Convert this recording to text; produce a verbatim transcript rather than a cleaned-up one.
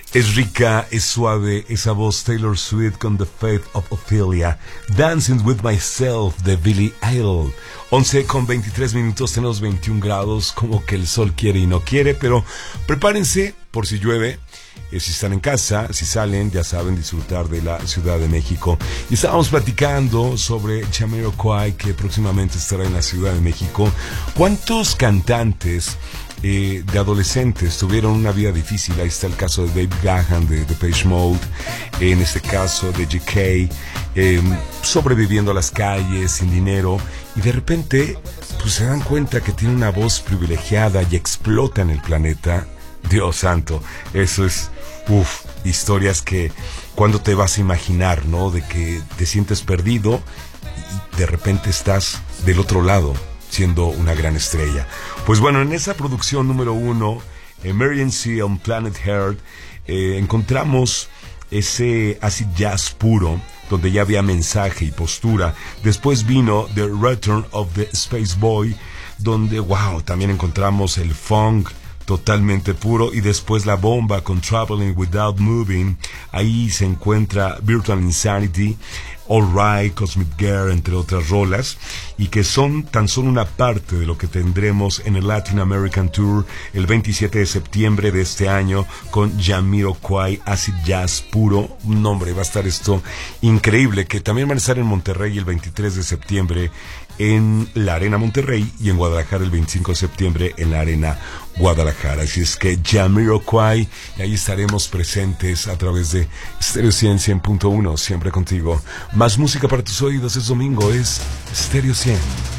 Es rica, es suave, esa voz Taylor Swift con The Fate of Ophelia. Dancing with Myself de Billy Idol. once con veintitrés minutos, tenemos veintiún grados, como que el sol quiere y no quiere, pero prepárense por si llueve. Eh, si están en casa, si salen, ya saben, disfrutar de la Ciudad de México. Y estábamos platicando sobre Jamiroquai, que próximamente estará en la Ciudad de México. ¿Cuántos cantantes Eh, de adolescentes tuvieron una vida difícil? Ahí está el caso de Dave Gahan de Depeche Mode, en este caso de G K, eh, sobreviviendo a las calles, sin dinero, y de repente pues se dan cuenta que tiene una voz privilegiada y explota en el planeta. Dios santo, eso es, uff, historias que cuando te vas a imaginar, ¿no? De que te sientes perdido y de repente estás del otro lado, siendo una gran estrella. Pues bueno, en esa producción número uno, Emergency on Planet Earth, eh, encontramos ese acid jazz puro, donde ya había mensaje y postura. Después vino The Return of the Space Boy, donde, wow, también encontramos el funk totalmente puro, y después La Bomba con Traveling Without Moving. Ahí se encuentra Virtual Insanity, All Right, Cosmic Girl, entre otras rolas, y que son tan solo una parte de lo que tendremos en el Latin American Tour el veintisiete de septiembre de este año con Jamiroquai, Acid Jazz puro. Un nombre, va a estar esto increíble, que también van a estar en Monterrey el veintitrés de septiembre en la Arena Monterrey, y en Guadalajara el veinticinco de septiembre en la Arena Guadalajara. Así es que Jamiroquai, y ahí estaremos presentes a través de Stereo cien punto uno, siempre contigo. Más música para tus oídos, es domingo, es Stereo cien.